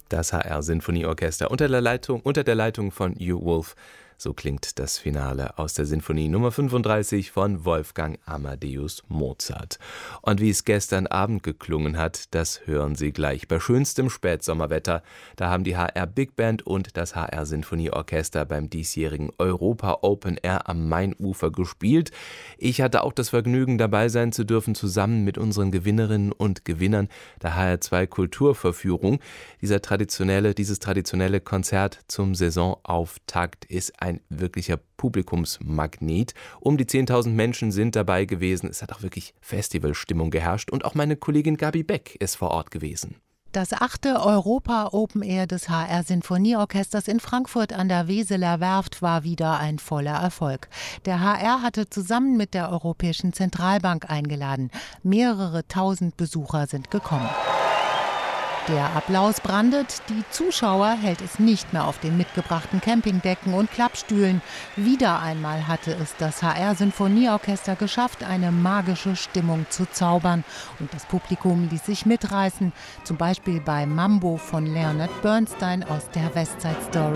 Das HR-Sinfonieorchester unter der Leitung von Hugh Wolf. So klingt das Finale aus der Sinfonie Nummer 35 von Wolfgang Amadeus Mozart. Und wie es gestern Abend geklungen hat, das hören Sie gleich. Bei schönstem Spätsommerwetter, da haben die HR Big Band und das HR Sinfonieorchester beim diesjährigen Europa Open Air am Mainufer gespielt. Ich hatte auch das Vergnügen, dabei sein zu dürfen, zusammen mit unseren Gewinnerinnen und Gewinnern der HR2 Kulturverführung. Dieses traditionelle Konzert zum Saisonauftakt ist ein wirklicher Publikumsmagnet. Um die 10.000 Menschen sind dabei gewesen. Es hat auch wirklich Festivalstimmung geherrscht und auch meine Kollegin Gabi Beck ist vor Ort gewesen. Das 8. Europa Open Air des HR Sinfonieorchesters in Frankfurt an der Weseler Werft war wieder ein voller Erfolg. Der HR hatte zusammen mit der Europäischen Zentralbank eingeladen. Mehrere tausend Besucher sind gekommen. Der Applaus brandet, die Zuschauer hält es nicht mehr auf den mitgebrachten Campingdecken und Klappstühlen. Wieder einmal hatte es das HR Sinfonieorchester geschafft, eine magische Stimmung zu zaubern. Und das Publikum ließ sich mitreißen, zum Beispiel bei Mambo von Leonard Bernstein aus der West Side Story.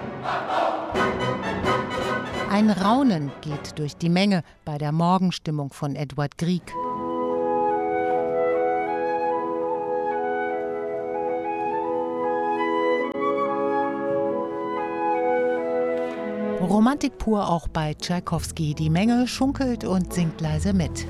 Ein Raunen geht durch die Menge bei der Morgenstimmung von Edward Grieg. Romantik pur auch bei Tschaikowski. Die Menge schunkelt und singt leise mit.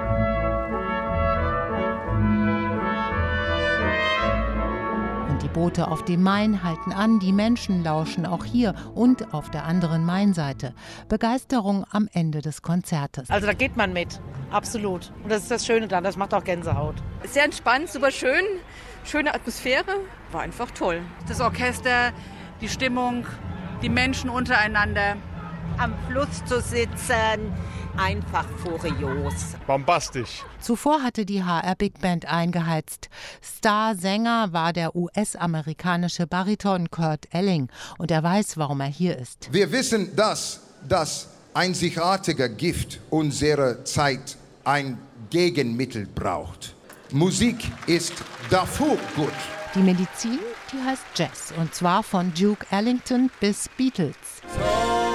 Und die Boote auf dem Main halten an, die Menschen lauschen auch hier und auf der anderen Mainseite. Begeisterung am Ende des Konzertes. Also da geht man mit, absolut. Und das ist das Schöne daran, das macht auch Gänsehaut. Sehr entspannt, super schön, schöne Atmosphäre, war einfach toll. Das Orchester, die Stimmung, die Menschen untereinander. Am Fluss zu sitzen, einfach furios. Bombastisch. Zuvor hatte die HR Big Band eingeheizt. Starsänger war der US-amerikanische Bariton Kurt Elling. Und er weiß, warum er hier ist. Wir wissen, dass das einzigartige Gift unserer Zeit ein Gegenmittel braucht. Musik ist dafür gut. Die Medizin, die heißt Jazz. Und zwar von Duke Ellington bis Beatles.